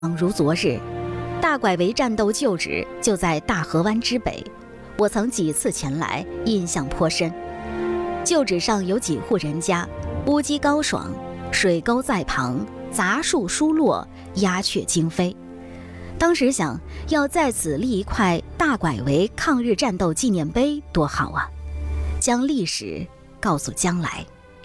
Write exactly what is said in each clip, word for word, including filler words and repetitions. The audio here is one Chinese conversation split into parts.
仿如昨日，大拐围战斗旧址就在大河湾之北，我曾几次前来，印象颇深。旧址上有几户人家，屋基高爽，水沟在旁，杂树疏落，鸦雀惊飞。当时想，要在此立一块大拐围抗日战斗纪念碑，多好啊！将历史告诉将来。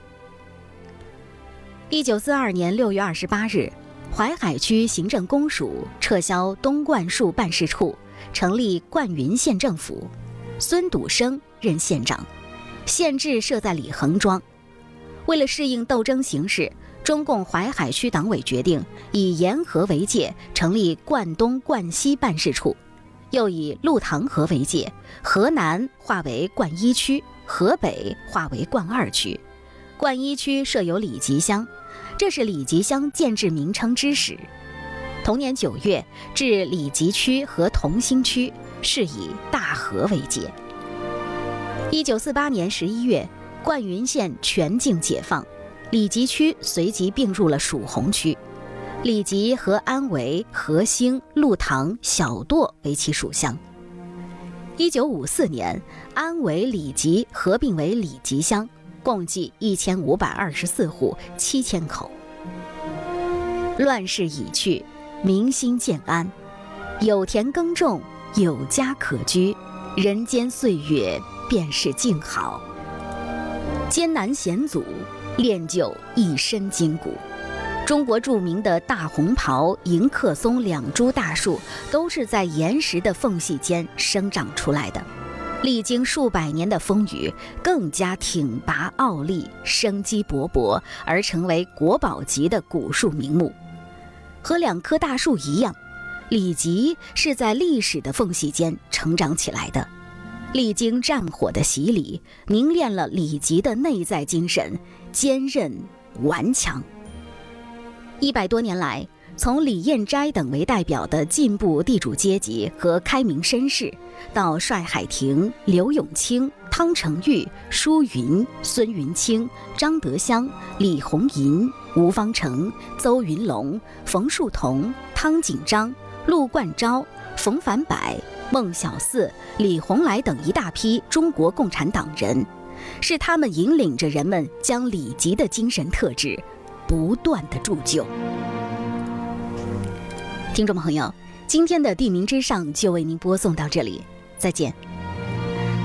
一九四二年六月二十八日，淮海区行政公署撤销东灌树办事处，成立灌云县政府，孙笃生任县长，县治设在李恒庄。为了适应斗争形势，中共淮海区党委决定以沿河为界，成立灌东灌西办事处，又以鹿塘河为界，河南划为灌一区，河北划为灌二区。灌一区设有李集乡，这是李集乡建制名称之始。同年九月，至李集区和同心区是以大河为界。一九四八年十一月，灌云县全境解放，李集区随即并入了属洪区，李集和安围、和兴、鹿塘、小垛为其属乡。一九五四年，安围、李集合并为李集乡，共计一千五百二十四户，七千口。乱世已去，民心渐安，有田耕种，有家可居，人间岁月便是静好。艰难险阻，练就一身筋骨。中国著名的大红袍、迎客松两株大树，都是在岩石的缝隙间生长出来的，历经数百年的风雨，更加挺拔傲立，生机勃勃，而成为国宝级的古树名木。和两棵大树一样，李集是在历史的缝隙间成长起来的，历经战火的洗礼，凝练了李集的内在精神，坚韧顽强。一百多年来，从李彦斋等为代表的进步地主阶级和开明绅士，到帅海亭、刘永清、汤成玉、舒云、孙云清、张德香、李鸿银、吴方成、邹云龙、冯树桐、汤景章、陆冠昭、冯凡柏、孟小四、李洪来等一大批中国共产党人，是他们引领着人们将李集的精神特质不断地铸就。听众朋友，今天的地名之上就为您播送到这里，再见。